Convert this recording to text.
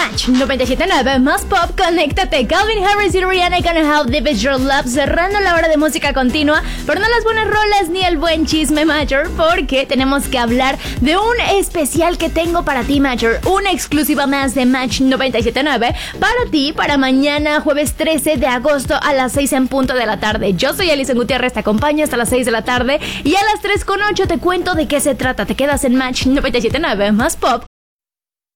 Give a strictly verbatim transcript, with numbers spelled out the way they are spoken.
Match noventa y siete punto nueve más pop, conéctate. Calvin Harris y Rihanna con How Deep Is Your Love, cerrando la hora de música continua, pero no las buenas rolas ni el buen chisme, Matcher, porque tenemos que hablar de un especial que tengo para ti, Matcher, una exclusiva más de Match noventa y siete punto nueve para ti, para mañana, jueves trece de agosto a las seis en punto de la tarde. Yo soy Alison Gutiérrez, te acompaño hasta las seis de la tarde y a las tres con ocho te cuento de qué se trata. Te quedas en Match noventa y siete punto nueve más pop,